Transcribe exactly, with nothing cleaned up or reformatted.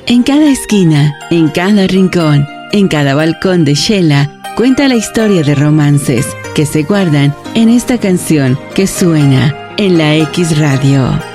En cada esquina, en cada rincón, en cada balcón de Shela, cuenta la historia de romances que se guardan en esta canción que suena en la X Radio.